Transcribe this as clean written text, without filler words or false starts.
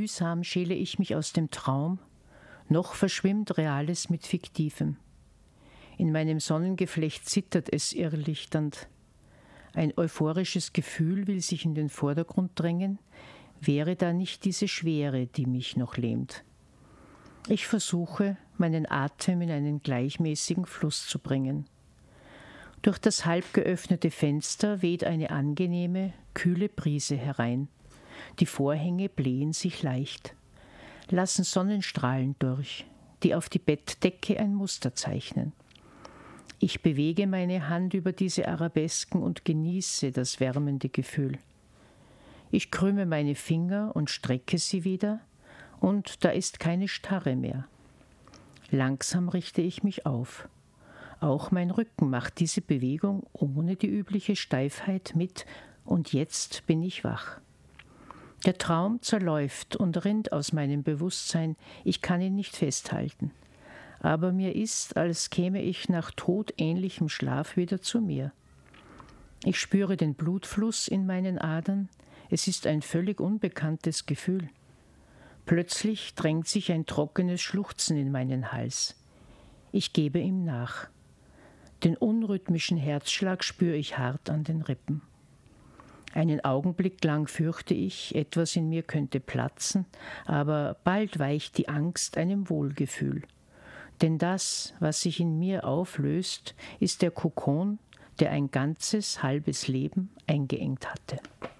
mühsam schäle ich mich aus dem Traum, noch verschwimmt Reales mit Fiktivem. In meinem Sonnengeflecht zittert es irrlichternd. Ein euphorisches Gefühl will sich in den Vordergrund drängen, wäre da nicht diese Schwere, die mich noch lähmt. Ich versuche, meinen Atem in einen gleichmäßigen Fluss zu bringen. Durch das halb geöffnete Fenster weht eine angenehme, kühle Brise herein. Die Vorhänge blähen sich leicht, lassen Sonnenstrahlen durch, die auf die Bettdecke ein Muster zeichnen. Ich bewege meine Hand über diese Arabesken und genieße das wärmende Gefühl. Ich krümme meine Finger und strecke sie wieder, und da ist keine Starre mehr. Langsam richte ich mich auf. Auch mein Rücken macht diese Bewegung ohne die übliche Steifheit mit, und jetzt bin ich wach. Der Traum zerläuft und rinnt aus meinem Bewusstsein, ich kann ihn nicht festhalten. Aber mir ist, als käme ich nach todähnlichem Schlaf wieder zu mir. Ich spüre den Blutfluss in meinen Adern, es ist ein völlig unbekanntes Gefühl. Plötzlich drängt sich ein trockenes Schluchzen in meinen Hals. Ich gebe ihm nach. Den unrhythmischen Herzschlag spüre ich hart an den Rippen. Einen Augenblick lang fürchte ich, etwas in mir könnte platzen, aber bald weicht die Angst einem Wohlgefühl. Denn das, was sich in mir auflöst, ist der Kokon, der ein ganzes, halbes Leben eingeengt hatte.